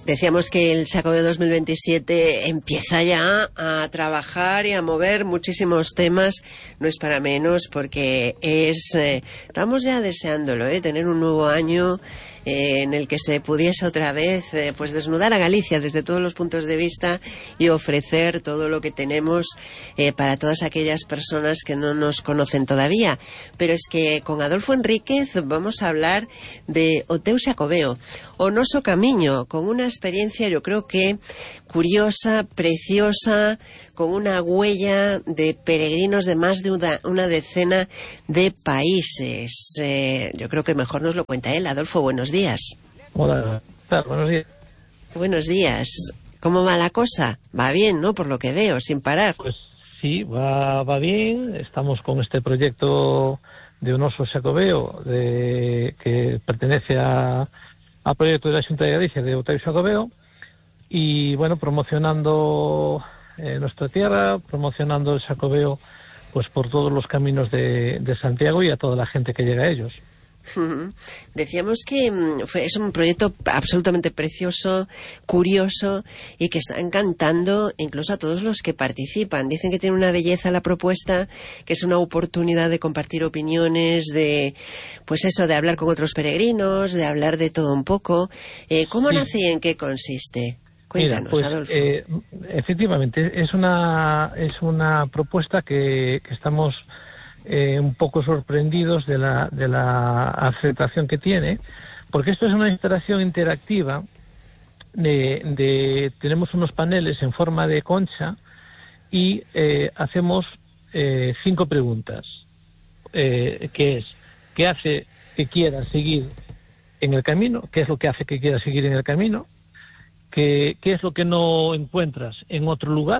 Decíamos que el Xacobeo 2027 empieza ya a trabajar y a mover muchísimos temas, no es para menos, porque estamos ya deseándolo, tener un nuevo año en el que se pudiese otra vez pues desnudar a Galicia desde todos los puntos de vista y ofrecer todo lo que tenemos para todas aquellas personas que no nos conocen todavía. Pero es que con Adolfo Enríquez vamos a hablar de o teu Xacobeo, o noso camiño, con una experiencia yo creo que curiosa, preciosa, con una huella de peregrinos de más de una decena de países. Yo creo que mejor nos lo cuenta él. Adolfo, buenos días. Hola, buenos días. Buenos días. ¿Cómo va la cosa? Va bien, ¿no? Por lo que veo, sin parar. Pues sí, va bien. Estamos con este proyecto de un oso Xacobeo que pertenece al proyecto de la Xunta de Galicia de o teu Xacobeo, y bueno, promocionando nuestra tierra, promocionando el Xacobeo pues por todos los caminos de Santiago y a toda la gente que llega a ellos. Decíamos que es un proyecto absolutamente precioso, curioso, y que está encantando incluso a todos los que participan. Dicen que tiene una belleza la propuesta, que es una oportunidad de compartir opiniones, de pues eso, de hablar con otros peregrinos, de hablar de todo un poco. ¿Cómo nace y en qué consiste? Cuéntanos, pues, Adolfo. Efectivamente, es una propuesta que estamos un poco sorprendidos de la aceptación que tiene, porque esto es una instalación interactiva. Tenemos unos paneles en forma de concha y hacemos 5 preguntas, que es: ¿qué hace que quieras seguir en el camino? ¿Qué es lo que hace que quieras seguir en el camino? ¿Qué es lo que no encuentras en otro lugar?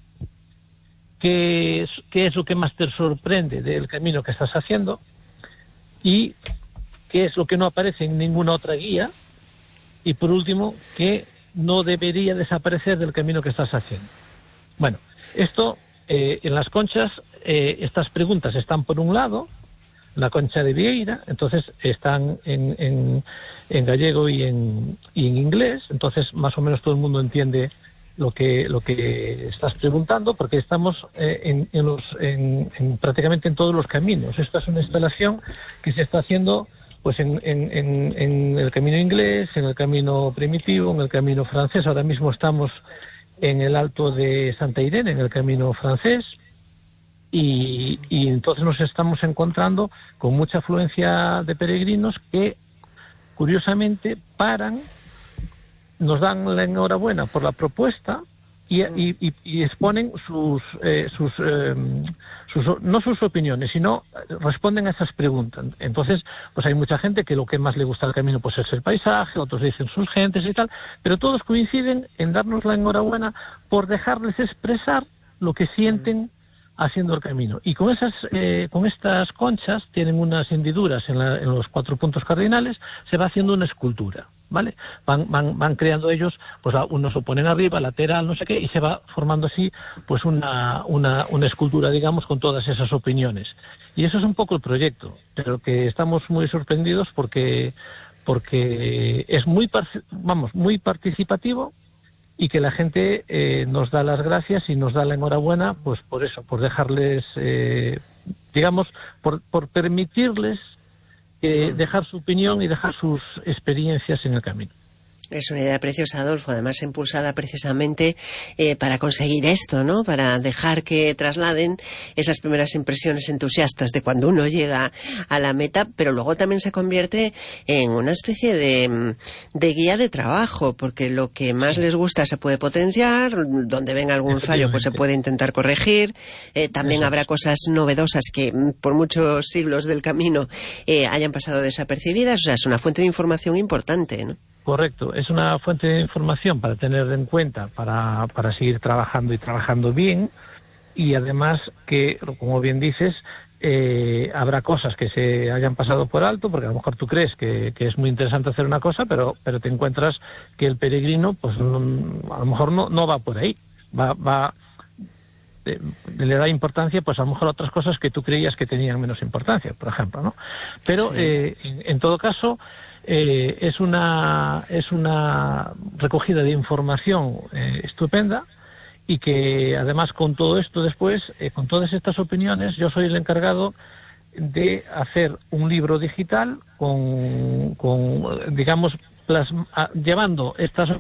¿Qué es lo que más te sorprende del camino que estás haciendo? ¿Y qué es lo que no aparece en ninguna otra guía? Y por último, ¿qué no debería desaparecer del camino que estás haciendo? Bueno, esto en las conchas, estas preguntas están por un lado, la concha de Vieira, entonces están en gallego y en inglés, entonces más o menos todo el mundo entiende lo que estás preguntando, porque estamos prácticamente en todos los caminos. Esta es una instalación que se está haciendo pues en el camino inglés, en el camino primitivo, en el camino francés. Ahora mismo estamos en el Alto de Santa Irene, en el camino francés, y entonces nos estamos encontrando con mucha afluencia de peregrinos que curiosamente paran, nos dan la enhorabuena por la propuesta y exponen no sus opiniones, sino responden a esas preguntas. Entonces, pues hay mucha gente que lo que más le gusta del camino pues es el paisaje, otros dicen sus gentes y tal, pero todos coinciden en darnos la enhorabuena por dejarles expresar lo que sienten haciendo el camino. Y con estas conchas, tienen unas hendiduras en los 4 puntos cardinales, se va haciendo una escultura, ¿vale? Van creando ellos, pues unos lo ponen arriba, lateral, no sé qué, y se va formando así pues una escultura, digamos, con todas esas opiniones. Y eso es un poco el proyecto, pero que estamos muy sorprendidos porque es muy participativo, y que la gente nos da las gracias y nos da la enhorabuena pues por eso, por dejarles, digamos, por permitirles dejar su opinión y dejar sus experiencias en el camino. Es una idea preciosa, Adolfo, además impulsada precisamente para conseguir esto, ¿no? Para dejar que trasladen esas primeras impresiones entusiastas de cuando uno llega a la meta, pero luego también se convierte en una especie de guía de trabajo, porque lo que más les gusta se puede potenciar, donde venga algún fallo pues se puede intentar corregir, también habrá cosas novedosas que por muchos siglos del camino hayan pasado desapercibidas, o sea, es una fuente de información importante, ¿no? Correcto, es una fuente de información para tener en cuenta, para seguir trabajando y trabajando bien, y además que, como bien dices, habrá cosas que se hayan pasado por alto, porque a lo mejor tú crees que es muy interesante hacer una cosa, pero te encuentras que el peregrino pues a lo mejor no va por ahí, le da importancia pues a lo mejor a otras cosas que tú creías que tenían menos importancia, por ejemplo, ¿no? Pero sí. En todo caso, Es una recogida de información estupenda, y que además con todo esto después, con todas estas opiniones, yo soy el encargado de hacer un libro digital con digamos, llevando estas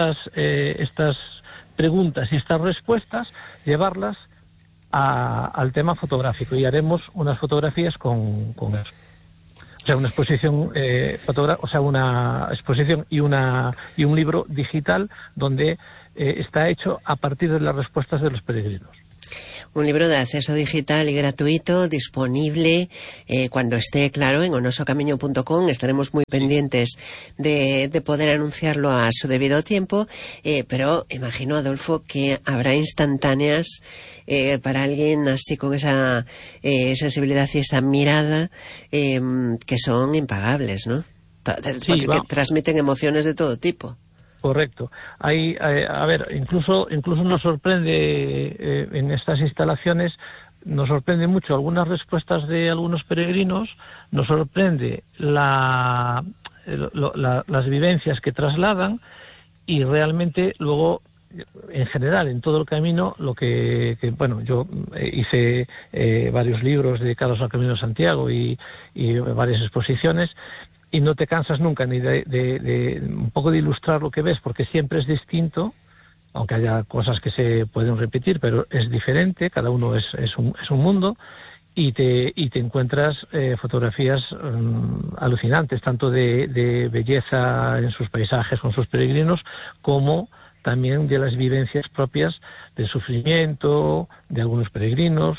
preguntas y estas respuestas, llevarlas al tema fotográfico, y haremos unas fotografías con eso. O sea, una exposición una exposición y un libro digital donde está hecho a partir de las respuestas de los peregrinos. Un libro de acceso digital y gratuito, disponible cuando esté, claro, en onosocamino.com. Estaremos muy pendientes de poder anunciarlo a su debido tiempo, pero imagino, Adolfo, que habrá instantáneas para alguien así con esa sensibilidad y esa mirada que son impagables, ¿no? Porque que transmiten emociones de todo tipo. Correcto. Hay, a ver, incluso nos sorprende en estas instalaciones, nos sorprende mucho algunas respuestas de algunos peregrinos, nos sorprende las vivencias que trasladan, y realmente luego, en general, en todo el camino, lo que bueno, yo hice varios libros dedicados al Camino de Santiago y varias exposiciones, y no te cansas nunca ni de un poco de ilustrar lo que ves, porque siempre es distinto, aunque haya cosas que se pueden repetir, pero es diferente, cada uno es un mundo, y te encuentras fotografías alucinantes, tanto de belleza en sus paisajes con sus peregrinos, como también de las vivencias propias del sufrimiento de algunos peregrinos,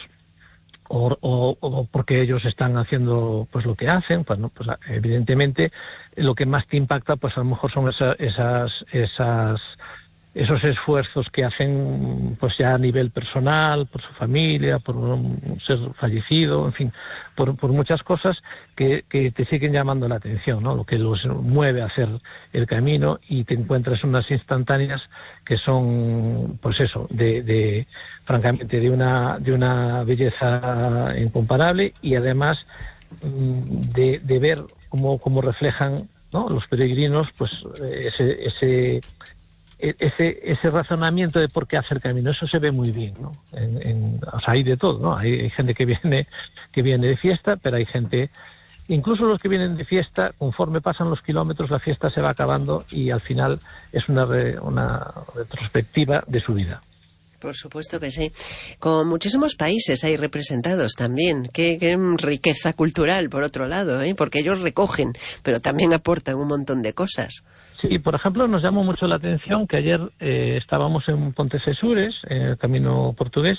o porque ellos están haciendo pues lo que hacen. Pues no, pues evidentemente lo que más te impacta pues a lo mejor son esos esfuerzos que hacen pues ya a nivel personal, por su familia, por un ser fallecido, en fin, por muchas cosas que te siguen llamando la atención, ¿no? Lo que los mueve a hacer el camino, y te encuentras unas instantáneas que son, pues eso, francamente, de una belleza incomparable, y además de ver cómo reflejan, ¿no?, los peregrinos, pues ese razonamiento de por qué hacer camino. Eso se ve muy bien, ¿no? O sea, hay de todo, ¿no? Hay gente que viene de fiesta, pero hay gente, incluso los que vienen de fiesta, conforme pasan los kilómetros, la fiesta se va acabando, y al final es una retrospectiva de su vida. Por supuesto que sí. Con muchísimos países hay representados también. Qué riqueza cultural, por otro lado, porque ellos recogen, pero también aportan un montón de cosas. Sí, por ejemplo, nos llamó mucho la atención que ayer estábamos en Pontecesures, en el camino portugués,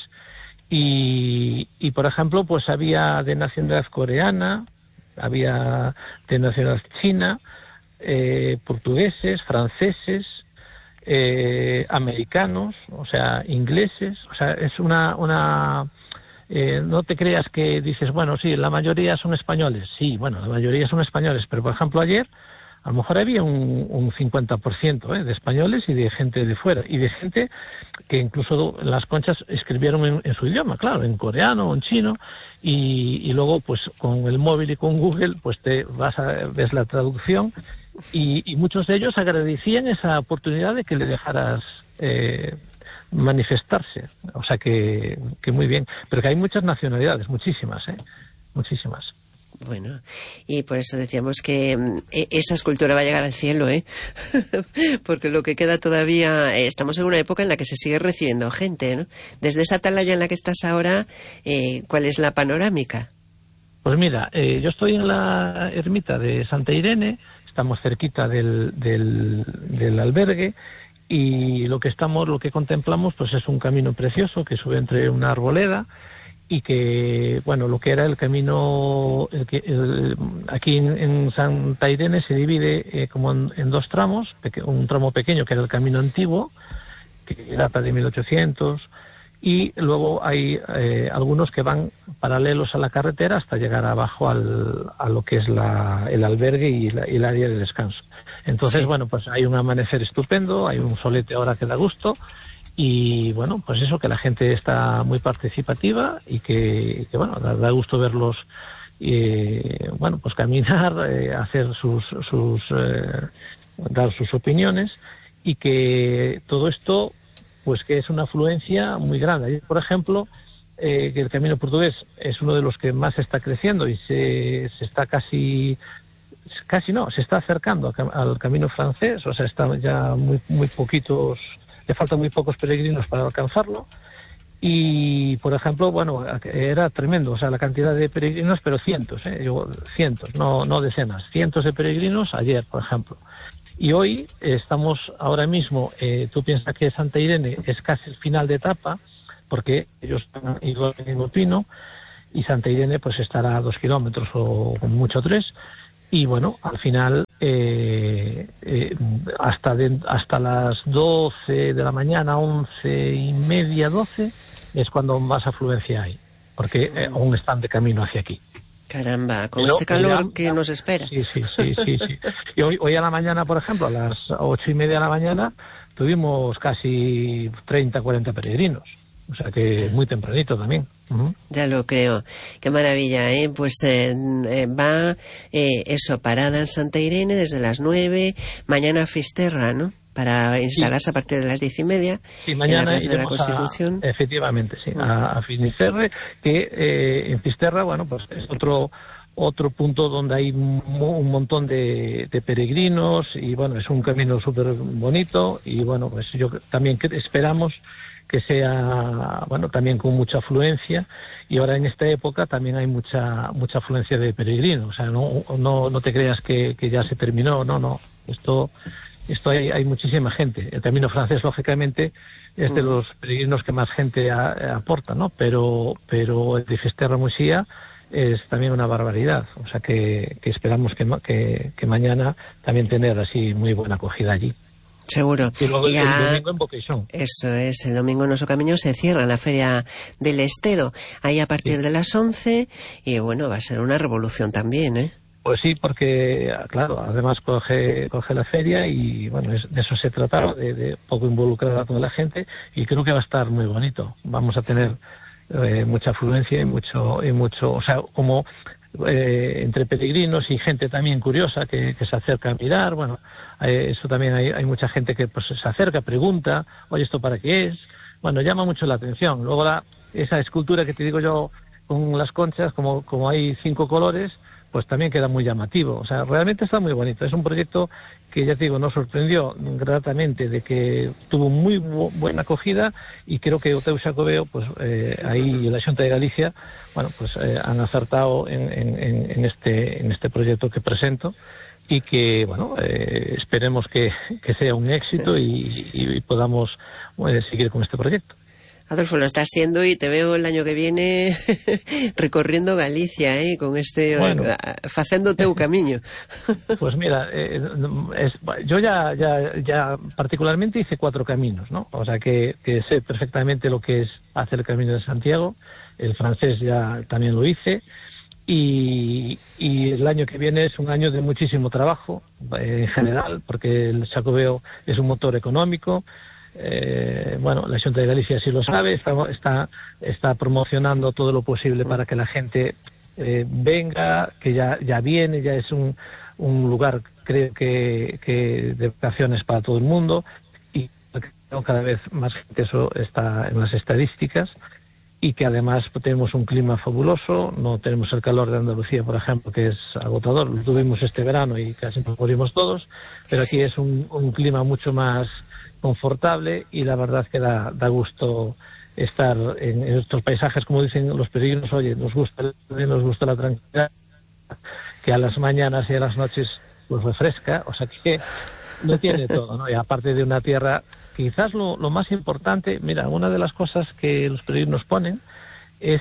y por ejemplo, pues había de nacionalidad coreana, había de nacionalidad china, portugueses, franceses, americanos, o sea, ingleses. O sea, es no te creas que dices, bueno, sí, la mayoría son españoles. Sí, bueno, la mayoría son españoles, pero por ejemplo ayer a lo mejor había un 50% de españoles y de gente de fuera, y de gente que incluso las conchas escribieron en su idioma, claro, en coreano o en chino, y luego pues con el móvil y con Google pues ves la traducción, y muchos de ellos agradecían esa oportunidad de que le dejaras manifestarse. O sea que muy bien, pero que hay muchas nacionalidades, muchísimas. Bueno, y por eso decíamos que esa escultura va a llegar al cielo, porque lo que queda todavía, estamos en una época en la que se sigue recibiendo gente, ¿no? Desde esa atalaya en la que estás ahora, ¿cuál es la panorámica? Pues mira, yo estoy en la ermita de Santa Irene, estamos cerquita del albergue, y lo que contemplamos pues es un camino precioso que sube entre una arboleda, y que, bueno, lo que era el camino, aquí en Santa Irene se divide como en dos tramos, un tramo pequeño que era el camino antiguo, que data de 1800, y luego hay algunos que van paralelos a la carretera hasta llegar abajo a lo que es el albergue y el área de descanso. Entonces, sí, bueno, pues hay un amanecer estupendo, hay un solete ahora que da gusto. Y bueno, pues eso, que la gente está muy participativa, y que bueno, da gusto verlos bueno, pues caminar, hacer dar sus opiniones, y que todo esto, pues que es una afluencia muy grande. Ayer, por ejemplo, que el Camino Portugués es uno de los que más está creciendo y se está se está acercando al Camino francés, o sea, está ya muy poquitos, le faltan muy pocos peregrinos para alcanzarlo. Y, por ejemplo, bueno, era tremendo, o sea, la cantidad de peregrinos, pero cientos, cientos, no decenas, cientos de peregrinos ayer, por ejemplo. Y hoy estamos ahora mismo, tú piensas que Santa Irene es casi el final de etapa, porque ellos han ido en el Pino, y Santa Irene pues estará a 2 kilómetros o con mucho 3, y bueno, al final hasta las 12 de la mañana, 11:30, 12, es cuando más afluencia hay, porque aún están de camino hacia aquí. Caramba, con este calor que nos espera. Sí. Y hoy a la mañana, por ejemplo, a las 8:30 de la mañana, tuvimos casi 30, 40 peregrinos. O sea que muy tempranito también. Uh-huh. Ya lo creo. Qué maravilla, ¿eh? Pues va parada en Santa Irene desde las 9, mañana a Fisterra, ¿no? Para instalarse a partir de las 10:30 mañana en la Plaza de la Constitución. Efectivamente, sí, a Finisterre, que en Fisterra, bueno, pues es otro punto donde hay un montón de peregrinos, y bueno, es un camino súper bonito, y bueno, pues yo también esperamos que sea, bueno, también con mucha afluencia, y ahora en esta época también hay mucha afluencia de peregrinos, o sea, no te creas que ya se terminó, no, esto hay muchísima gente. El Camino francés, lógicamente, es de los peregrinos que más gente aporta, ¿no? Pero el de Fisterra-Muxía es también una barbaridad, o sea que esperamos que mañana también tener así muy buena acogida allí. Seguro. Y luego el domingo en Boqueixón. Eso es, el domingo en Nuestro Camino se cierra la Feria del Estedo, ahí a partir de las 11, y bueno, va a ser una revolución también, ¿eh? Pues sí, porque, claro, además coge la feria, y bueno, de eso se trataba, de poco involucrar a toda la gente, y creo que va a estar muy bonito. Vamos a tener mucha afluencia y mucho, o sea, como entre peregrinos y gente también curiosa que se acerca a mirar. Bueno, eso también hay mucha gente que pues se acerca, pregunta, oye, ¿esto para qué es? Bueno, llama mucho la atención. Luego esa escultura que te digo yo con las conchas, como hay 5 colores, pues también queda muy llamativo. O sea, realmente está muy bonito. Es un proyecto que, ya te digo, nos sorprendió gratamente, de que tuvo muy buena acogida, y creo que Oteu Xacobeo, pues ahí la Xunta de Galicia, bueno, pues han acertado en este proyecto que presento, y que, bueno, esperemos que sea un éxito y podamos seguir con este proyecto. Adolfo, lo estás siendo, y te veo el año que viene recorriendo Galicia, con bueno, facendo teu camiño. Pues mira, yo ya particularmente hice 4 caminos, ¿no? O sea que sé perfectamente lo que es hacer el Camino de Santiago. El francés ya también lo hice, y el año que viene es un año de muchísimo trabajo en general, porque el Xacobeo es un motor económico. Bueno, la Xunta de Galicia sí lo sabe, está promocionando todo lo posible para que la gente venga, que ya viene, ya es un lugar, creo que de vacaciones para todo el mundo, y cada vez más gente, eso está en las estadísticas, y que además tenemos un clima fabuloso. No tenemos el calor de Andalucía, por ejemplo, que es agotador. Lo tuvimos este verano y casi nos morimos todos, pero aquí es un clima mucho más confortable, y la verdad que da gusto estar en estos paisajes, como dicen los peregrinos. Oye, nos gusta la tranquilidad, que a las mañanas y a las noches pues refresca, o sea que lo tiene todo, ¿no? Y aparte de una tierra, quizás lo más importante, mira, una de las cosas que los peregrinos ponen es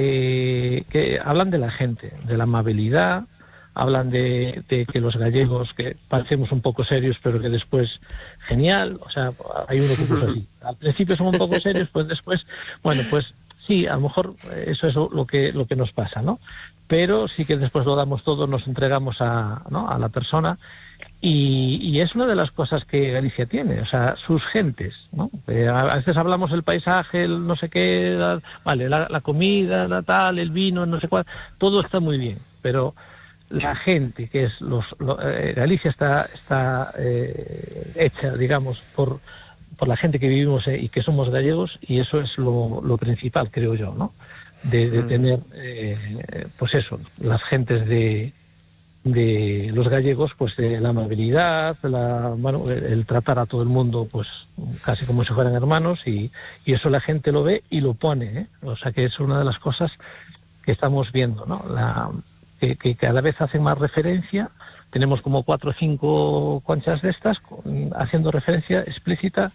que hablan de la gente, de la amabilidad. Hablan de que los gallegos, que parecemos un poco serios, pero que después, genial. O sea, hay uno que puso así. Al principio son un poco serios, pues después, bueno, pues sí, a lo mejor eso es lo que nos pasa, ¿no? Pero sí que después lo damos todo, nos entregamos a la persona, Y es una de las cosas que Galicia tiene, o sea, sus gentes, ¿no? A veces hablamos del paisaje, el no sé qué, la comida, la tal, el vino, no sé cuál, todo está muy bien, pero la gente, que es Galicia está hecha, digamos, por la gente que vivimos y que somos gallegos, y eso es lo principal, creo yo, ¿no? De tener, pues eso, las gentes de los gallegos, pues de la amabilidad, el tratar a todo el mundo pues casi como si fueran hermanos, y eso la gente lo ve y lo pone, ¿eh? O sea que es una de las cosas que estamos viendo, ¿no? Que cada vez hacen más referencia. Tenemos como 4 o 5 conchas de estas haciendo referencia explícita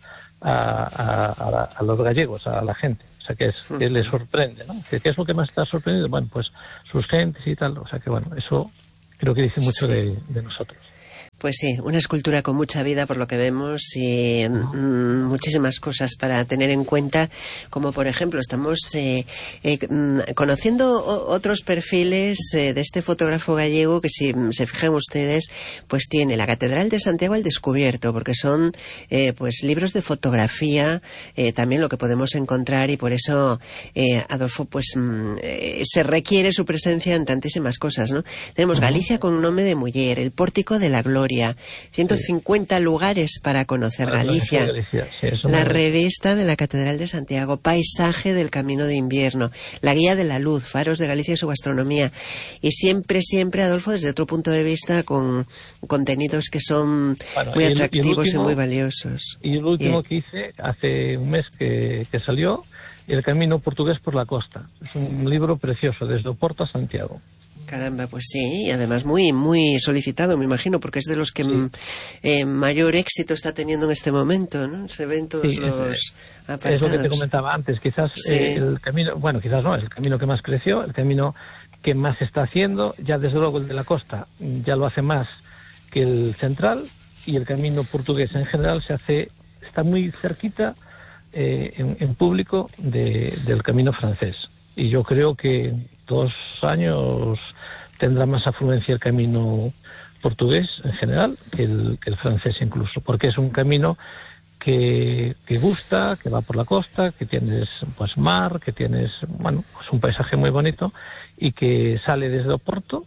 a los gallegos, a la gente. O sea que les sorprende, ¿no? ¿Qué es lo que más está sorprendiendo? Bueno, pues sus gentes y tal. O sea que bueno, eso creo que dice mucho de nosotros. Pues sí, una escultura con mucha vida por lo que vemos y muchísimas cosas para tener en cuenta, como por ejemplo estamos conociendo otros perfiles de este fotógrafo gallego que, si se fijan ustedes, pues tiene la Catedral de Santiago al descubierto, porque son pues libros de fotografía, también lo que podemos encontrar, y por eso Adolfo pues se requiere su presencia en tantísimas cosas, ¿no? Tenemos Galicia con Nome de Muller, el Pórtico de la Gloria, 150 lugares para conocer Galicia, la revista de la Catedral de Santiago, paisaje del Camino de Invierno, la Guía de la Luz, faros de Galicia y su gastronomía, y siempre, Adolfo, desde otro punto de vista, con contenidos que son muy atractivos y muy valiosos. Y el último que hice hace un mes que salió, El Camino Portugués por la Costa. Es un libro precioso, desde Oporto a Santiago. Caramba, pues sí, y además muy muy solicitado, me imagino, porque es de los que mayor éxito está teniendo en este momento, ¿no? Se ven todos los apartados. Es lo que te comentaba antes, quizás el camino, bueno, quizás no, es el camino que más creció, el camino que más se está haciendo, ya desde luego el de la costa ya lo hace más que el central, y el camino portugués en general está muy cerquita en público del camino francés, y yo creo que 2 años tendrá más afluencia el camino portugués en general que el francés incluso, porque es un camino que gusta, que va por la costa, que tienes pues mar, que tienes, bueno, pues un paisaje muy bonito, y que sale desde Oporto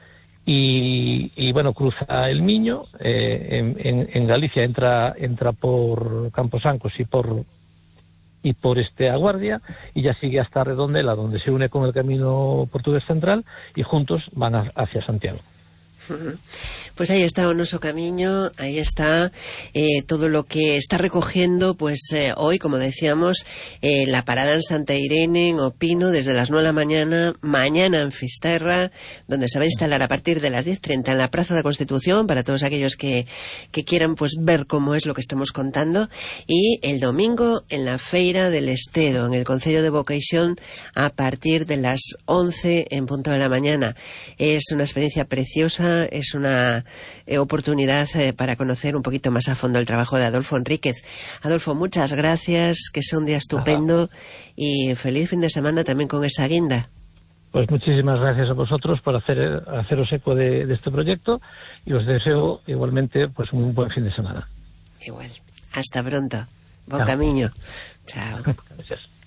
y bueno, cruza el Miño, en Galicia entra por Camposancos y por A Guardia, y ya sigue hasta Redondela, donde se une con el camino portugués central, y juntos van hacia Santiago. Pues ahí está o noso camiño, ahí está todo lo que está recogiendo pues hoy, como decíamos, la parada en Santa Irene, en Opino, desde las 9 de la mañana en Fisterra, donde se va a instalar a partir de las 10:30 en la Praza de la Constitución, para todos aquellos que quieran pues ver cómo es lo que estamos contando, y el domingo en la Feira del Estedo, en el Concello de Boqueixón, a partir de las 11 en punto de la mañana. Es una experiencia preciosa, es una oportunidad para conocer un poquito más a fondo el trabajo de Adolfo Enríquez. Adolfo, muchas gracias, que sea un día estupendo y feliz fin de semana también con esa guinda. Pues muchísimas gracias a vosotros por haceros eco de este proyecto, y os deseo igualmente pues un buen fin de semana. Igual. Hasta pronto. Buen camino. Chao. Gracias.